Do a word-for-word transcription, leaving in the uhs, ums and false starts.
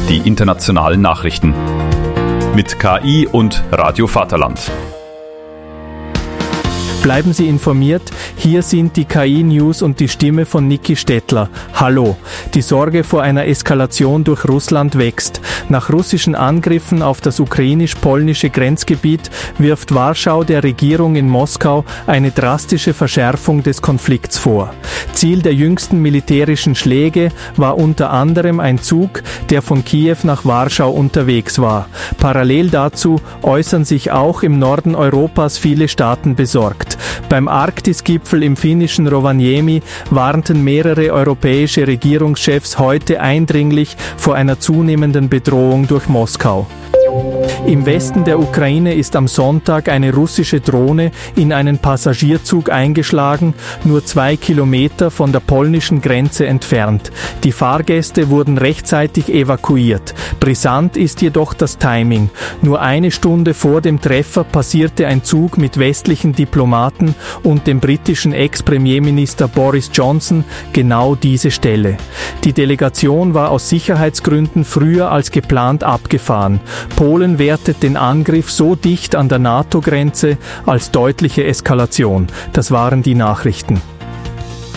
die internationalen Nachrichten. Mit K I und Radio Vaterland. Bleiben Sie informiert, hier sind die K I-News und die Stimme von Niki Stettler. Hallo, die Sorge vor einer Eskalation durch Russland wächst. Nach russischen Angriffen auf das ukrainisch-polnische Grenzgebiet wirft Warschau der Regierung in Moskau eine drastische Verschärfung des Konflikts vor. Ziel der jüngsten militärischen Schläge war unter anderem ein Zug, der von Kiew nach Warschau unterwegs war. Parallel dazu äußern sich auch im Norden Europas viele Staaten besorgt. Beim Arktis-Gipfel im finnischen Rovaniemi warnten mehrere europäische Regierungschefs heute eindringlich vor einer zunehmenden Bedrohung durch Moskau. Im Westen der Ukraine ist am Sonntag eine russische Drohne in einen Passagierzug eingeschlagen, nur zwei Kilometer von der polnischen Grenze entfernt. Die Fahrgäste wurden rechtzeitig evakuiert. Brisant ist jedoch das Timing. Nur eine Stunde vor dem Treffer passierte ein Zug mit westlichen Diplomaten und dem britischen Ex-Premierminister Boris Johnson genau diese Stelle. Die Delegation war aus Sicherheitsgründen früher als geplant abgefahren. Polen wertet den Angriff so dicht an der NATO-Grenze als deutliche Eskalation. Das waren die Nachrichten.